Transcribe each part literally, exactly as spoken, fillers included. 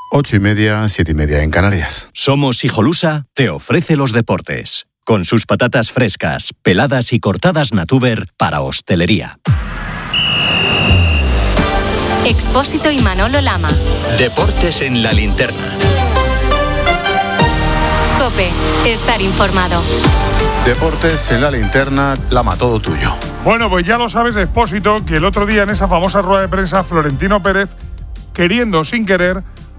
Ocho y media, siete y media en Canarias. Somos Hijolusa te ofrece los deportes. Con sus patatas frescas, peladas y cortadas Natuber para hostelería. Expósito y Manolo Lama. Deportes en la linterna. COPE. Estar informado. Deportes en la linterna, Lama, todo tuyo. Bueno, pues ya lo sabes, Expósito, que el otro día en esa famosa rueda de prensa, Florentino Pérez, queriendo o sin querer,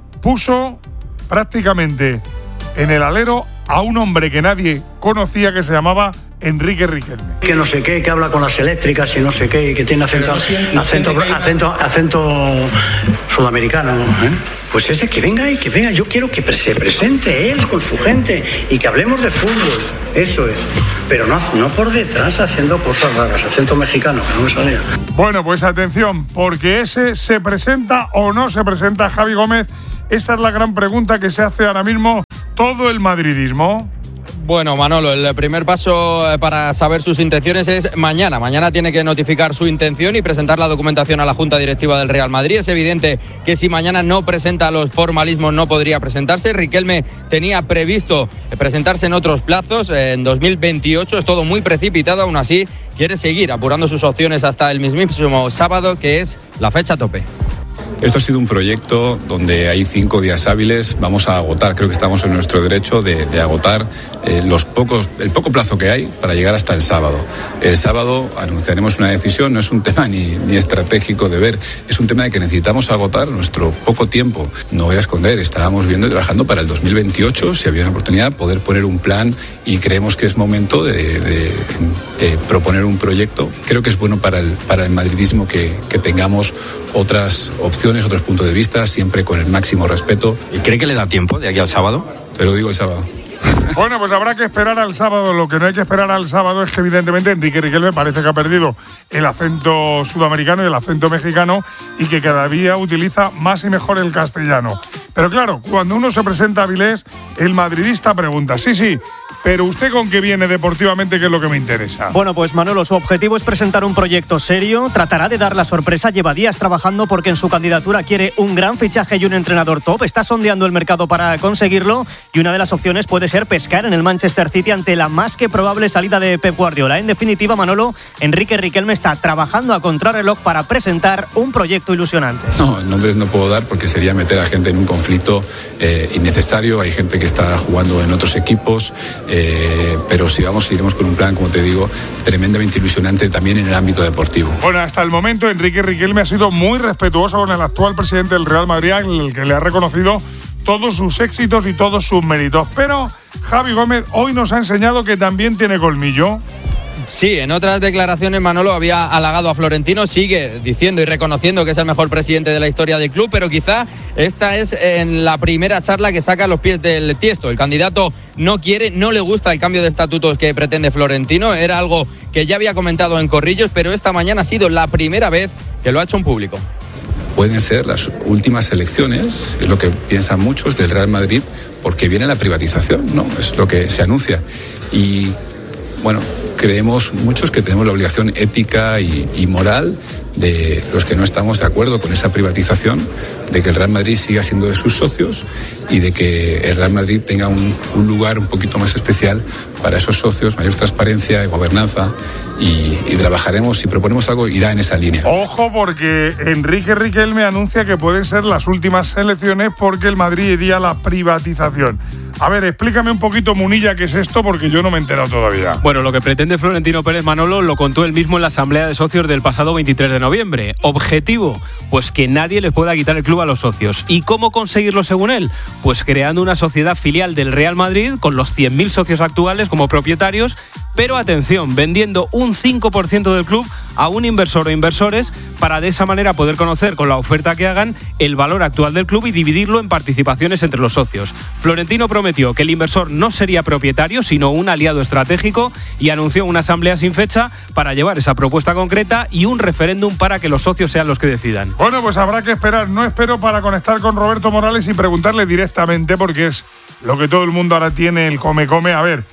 puso prácticamente en el alero a un hombre que nadie conocía, que se llamaba Enrique Riquelme. Que no sé qué, que habla con las eléctricas y no sé qué, y que tiene acento, acento, acento, acento sudamericano, ¿eh? Pues ese que venga y que venga, yo quiero que se presente él con su gente y que hablemos de fútbol, eso es. Pero no, no por detrás haciendo cosas raras, acento mexicano, que no me salía. Bueno, pues atención, porque ese se presenta o no se presenta, Javi Gómez. Esa es la gran pregunta que se hace ahora mismo todo el madridismo. Bueno, Manolo, el primer paso para saber sus intenciones es mañana. Mañana tiene que notificar su intención y presentar la documentación a la Junta Directiva del Real Madrid. Es evidente que si mañana no presenta los formalismos no podría presentarse. Riquelme tenía previsto presentarse en otros plazos, en dos mil veintiocho. Es todo muy precipitado, aún así quiere seguir apurando sus opciones hasta el mismísimo sábado, que es la fecha tope. Esto ha sido un proyecto donde hay cinco días hábiles. Vamos a agotar, creo que estamos en nuestro derecho de, de agotar eh, los pocos, el poco plazo que hay para llegar hasta el sábado. El sábado anunciaremos una decisión, no es un tema ni, ni estratégico de ver, es un tema de que necesitamos agotar nuestro poco tiempo. No voy a esconder, estábamos viendo y trabajando para el dos mil veintiocho, si había una oportunidad, poder poner un plan, y creemos que es momento de, de, de proponer un proyecto. Creo que es bueno para el, para el madridismo que, que tengamos otras opciones, otros puntos de vista, siempre con el máximo respeto. ¿Y cree que le da tiempo de aquí al sábado? Te lo digo el sábado. Bueno, pues habrá que esperar al sábado. Lo que no hay que esperar al sábado es que evidentemente Enrique Riquelme parece que ha perdido el acento sudamericano y el acento mexicano, y que cada día utiliza más y mejor el castellano. Pero claro, cuando uno se presenta a Avilés, el madridista pregunta, sí, sí, pero ¿usted con qué viene deportivamente, que es lo que me interesa? Bueno, pues Manolo, su objetivo es presentar un proyecto serio, tratará de dar la sorpresa, lleva días trabajando porque en su candidatura quiere un gran fichaje y un entrenador top, está sondeando el mercado para conseguirlo, y una de las opciones puede ser pescar en el Manchester City ante la más que probable salida de Pep Guardiola. En definitiva, Manolo, Enrique Riquelme está trabajando a contrarreloj para presentar un proyecto ilusionante. No, nombres no puedo dar porque sería meter a gente en un conflicto eh, innecesario. Hay gente que está jugando en otros equipos, eh, pero si vamos, iremos con un plan, como te digo, tremendamente ilusionante también en el ámbito deportivo. Bueno, hasta el momento Enrique Riquelme ha sido muy respetuoso con el actual presidente del Real Madrid, el que le ha reconocido todos sus éxitos y todos sus méritos. Pero Javi Gómez hoy nos ha enseñado que también tiene colmillo. Sí, en otras declaraciones Manolo había halagado a Florentino, sigue diciendo y reconociendo que es el mejor presidente de la historia del club, pero quizá esta es en la primera charla que saca a los pies del tiesto. El candidato no quiere, no le gusta el cambio de estatutos que pretende Florentino, era algo que ya había comentado en Corrillos, pero esta mañana ha sido la primera vez que lo ha hecho en público. Pueden ser las últimas elecciones, es lo que piensan muchos del Real Madrid, porque viene la privatización, ¿no? Es lo que se anuncia. Y bueno, creemos muchos que tenemos la obligación ética y, y moral de los que no estamos de acuerdo con esa privatización, de que el Real Madrid siga siendo de sus socios y de que el Real Madrid tenga un, un lugar un poquito más especial para esos socios, mayor transparencia y gobernanza, y, y trabajaremos, si proponemos algo, irá en esa línea. Ojo, porque Enrique Riquelme anuncia que pueden ser las últimas elecciones porque el Madrid iría a la privatización. A ver, explícame un poquito, Munilla, qué es esto, porque yo no me he enterado todavía. Bueno, lo que pretende Florentino Pérez, Manolo, lo contó él mismo en la asamblea de socios del pasado veintitrés de noviembre. Objetivo, pues que nadie les pueda quitar el club a los socios. ¿Y cómo conseguirlo según él? Pues creando una sociedad filial del Real Madrid con los cien mil socios actuales como propietarios, pero atención, vendiendo un cinco por ciento del club a un inversor o inversores para de esa manera poder conocer con la oferta que hagan el valor actual del club y dividirlo en participaciones entre los socios. Florentino prometió que el inversor no sería propietario, sino un aliado estratégico, y anunció una asamblea sin fecha para llevar esa propuesta concreta y un referéndum para que los socios sean los que decidan. Bueno, pues habrá que esperar. No espero para conectar con Roberto Morales y preguntarle directamente, porque es lo que todo el mundo ahora tiene, el come-come. A ver,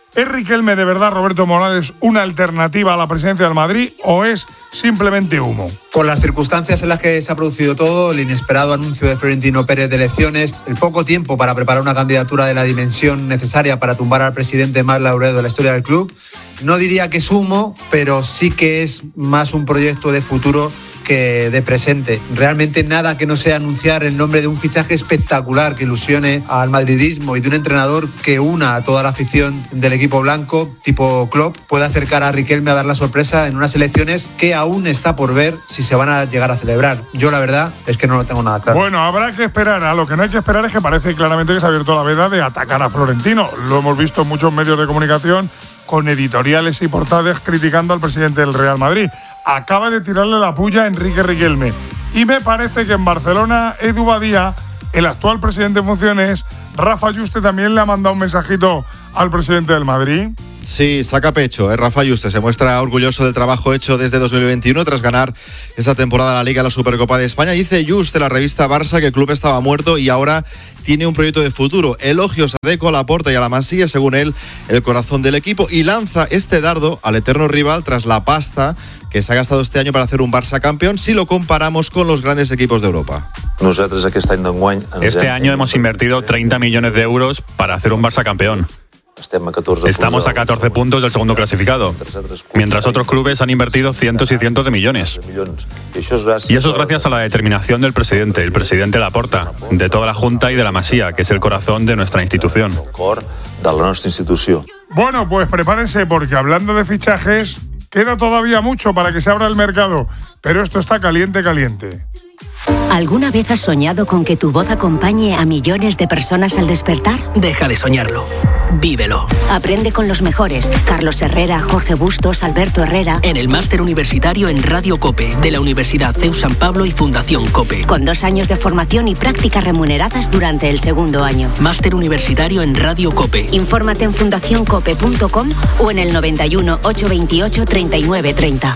¿Es Riquelme de verdad, Roberto Morales, una alternativa a la presidencia del Madrid o es simplemente humo? Con las circunstancias en las que se ha producido todo, el inesperado anuncio de Florentino Pérez de elecciones, el poco tiempo para preparar una candidatura de la dimensión necesaria para tumbar al presidente más laureado de la historia del club, no diría que es humo, pero sí que es más un proyecto de futuro que de presente. Realmente nada que no sea anunciar el nombre de un fichaje espectacular que ilusione al madridismo y de un entrenador que una a toda la afición del equipo blanco, tipo Klopp, puede acercar a Riquelme a dar la sorpresa en unas elecciones que aún está por ver si se van a llegar a celebrar. Yo la verdad es que no lo tengo nada claro. Bueno, habrá que esperar. A lo que no hay que esperar es que parece claramente que se ha abierto la veda de atacar a Florentino. Lo hemos visto en muchos medios de comunicación con editoriales y portadas criticando al presidente del Real Madrid. Acaba de tirarle la puya a Enrique Riquelme. Y me parece que en Barcelona, Edu Badía, el actual presidente en funciones, Rafa Yuste, también le ha mandado un mensajito al presidente del Madrid. Sí, saca pecho, ¿eh? Rafa Yuste se muestra orgulloso del trabajo hecho desde dos mil veintiuno tras ganar esta temporada la Liga y la Supercopa de España. Dice Yuste, la revista Barça, que el club estaba muerto y ahora tiene un proyecto de futuro. Elogios a Deco, a Laporta y a la Masía, según él, el corazón del equipo, y lanza este dardo al eterno rival tras la pasta que se ha gastado este año para hacer un Barça campeón si lo comparamos con los grandes equipos de Europa. Este año hemos invertido treinta millones de euros para hacer un Barça campeón. Estamos a catorce puntos del segundo clasificado, mientras otros clubes han invertido cientos y cientos de millones. Y eso es gracias a la determinación del presidente, el presidente Laporta, de toda la Junta y de la Masía, que es el corazón de nuestra institución. Bueno, pues prepárense porque hablando de fichajes, queda todavía mucho para que se abra el mercado, pero esto está caliente, caliente. ¿Alguna vez has soñado con que tu voz acompañe a millones de personas al despertar? Deja de soñarlo. Vívelo. Aprende con los mejores. Carlos Herrera, Jorge Bustos, Alberto Herrera. En el Máster Universitario en Radio COPE, de la Universidad C E U San Pablo y Fundación COPE. Con dos años de formación y prácticas remuneradas durante el segundo año. Máster Universitario en Radio COPE. Infórmate en fundación cope punto com o en el noventa y uno, ochocientos veintiocho, treinta y nueve treinta.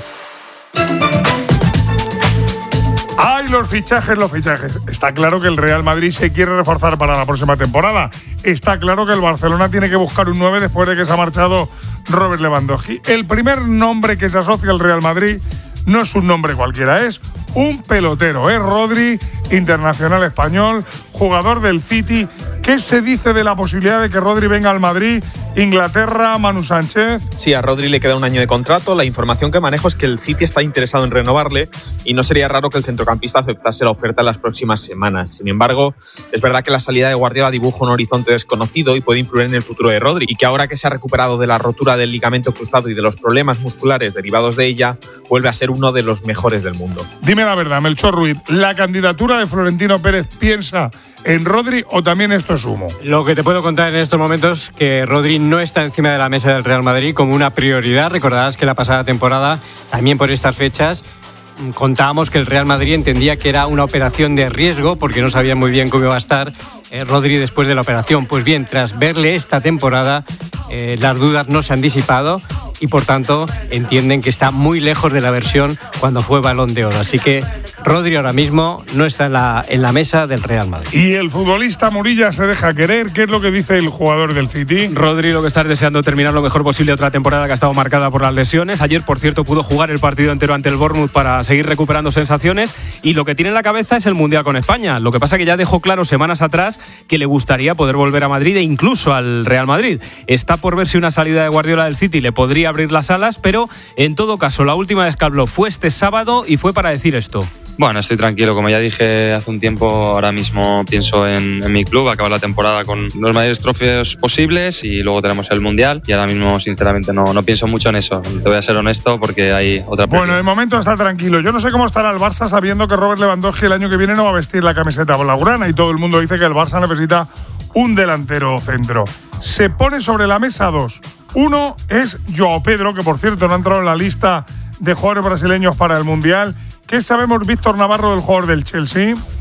¡Ay, los fichajes, los fichajes! Está claro que el Real Madrid se quiere reforzar para la próxima temporada. Está claro que el Barcelona tiene que buscar un nueve después de que se ha marchado Robert Lewandowski. El primer nombre que se asocia al Real Madrid no es un nombre cualquiera, es un pelotero. Es Rodri, internacional español, jugador del City. ¿Qué se dice de la posibilidad de que Rodri venga al Madrid? Inglaterra, Manu Sánchez. Sí, a Rodri le queda un año de contrato. La información que manejo es que el City está interesado en renovarle y no sería raro que el centrocampista aceptase la oferta en las próximas semanas. Sin embargo, es verdad que la salida de Guardiola dibuja un horizonte desconocido y puede influir en el futuro de Rodri, y que ahora que se ha recuperado de la rotura del ligamento cruzado y de los problemas musculares derivados de ella, vuelve a ser uno de los mejores del mundo. Dime la verdad, Melchor Ruiz, ¿la candidatura de Florentino Pérez piensa en Rodri o también esto es humo? Lo que te puedo contar en estos momentos es que Rodri no está encima de la mesa del Real Madrid como una prioridad. Recordarás que la pasada temporada, también por estas fechas, contábamos que el Real Madrid entendía que era una operación de riesgo porque no sabía muy bien cómo iba a estar eh, Rodri después de la operación. Pues bien, tras verle esta temporada, eh, las dudas no se han disipado y por tanto entienden que está muy lejos de la versión cuando fue Balón de Oro. Así que Rodri ahora mismo no está en la, en la mesa del Real Madrid. ¿Y el futbolista Murilla se deja querer? ¿Qué es lo que dice el jugador del City? Rodri lo que está deseando terminar lo mejor posible otra temporada que ha estado marcada por las lesiones. Ayer, por cierto, pudo jugar el partido entero ante el Bournemouth para seguir recuperando sensaciones y lo que tiene en la cabeza es el Mundial con España. Lo que pasa que ya dejó claro semanas atrás que le gustaría poder volver a Madrid e incluso al Real Madrid. Está por ver si una salida de Guardiola del City le podría abrir las alas, pero en todo caso la última vez que habló fue este sábado y fue para decir esto. Bueno, estoy tranquilo, como ya dije hace un tiempo, ahora mismo pienso en, en mi club, acabar la temporada con los mayores trofeos posibles y luego tenemos el Mundial y ahora mismo sinceramente no, no pienso mucho en eso, te voy a ser honesto porque hay otra presión. Bueno, de momento está tranquilo, yo no sé cómo estará el Barça sabiendo que Robert Lewandowski el año que viene no va a vestir la camiseta blaugrana y todo el mundo dice que el Barça necesita un delantero centro. Se pone sobre la mesa dos. Uno es João Pedro, que por cierto no ha entrado en la lista de jugadores brasileños para el Mundial. ¿Qué sabemos, Víctor Navarro, del jugador del Chelsea?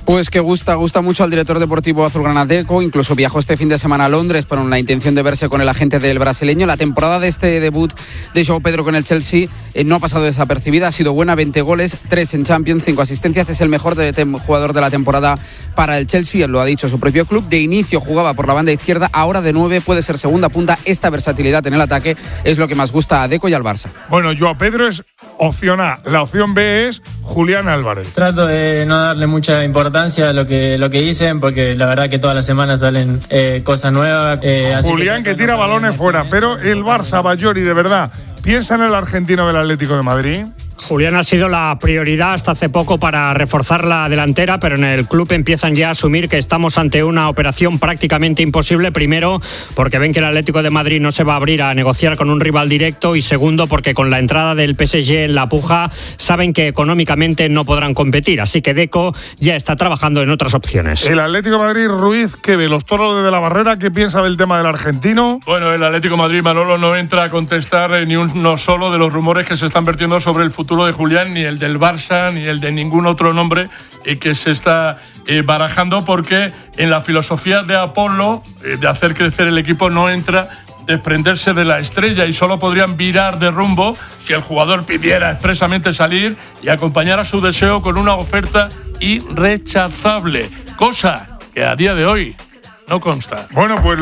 Pues que gusta, gusta mucho al director deportivo azulgrana Deco, incluso viajó este fin de semana a Londres con la intención de verse con el agente del brasileño. La temporada de este debut de João Pedro con el Chelsea eh, no ha pasado desapercibida, ha sido buena, veinte goles, tres en Champions, cinco asistencias, es el mejor de tem- jugador de la temporada para el Chelsea, lo ha dicho su propio club. De inicio jugaba por la banda izquierda, ahora de nueve puede ser segunda punta. Esta versatilidad en el ataque es lo que más gusta a Deco y al Barça. Bueno, João Pedro es opción A, la opción B es Julián Álvarez. Trato de no darle mucha importancia a lo que, lo que dicen, porque la verdad que todas las semanas salen eh, cosas nuevas. Eh, así Julián que, que tira balones fuera, pero el Barça, Bayori, de verdad, ¿piensa en el argentino del Atlético de Madrid? Julián ha sido la prioridad hasta hace poco para reforzar la delantera, pero en el club empiezan ya a asumir que estamos ante una operación prácticamente imposible. Primero, porque ven que el Atlético de Madrid no se va a abrir a negociar con un rival directo, y segundo, porque con la entrada del P S G en la puja saben que económicamente no podrán competir. Así que Deco ya está trabajando en otras opciones. El Atlético de Madrid, Ruiz, ¿qué ve? Los Toros de la Barrera, ¿qué piensa del tema del argentino? Bueno, el Atlético de Madrid, Manolo, no entra a contestar eh, ni uno solo de los rumores que se están vertiendo sobre el futuro de Julián, ni el del Barça, ni el de ningún otro nombre eh, que se está eh, barajando, porque en la filosofía de Apolo, eh, de hacer crecer el equipo, no entra desprenderse de la estrella, y solo podrían virar de rumbo si el jugador pidiera expresamente salir y acompañara su deseo con una oferta irrechazable, cosa que a día de hoy no consta. Bueno, pues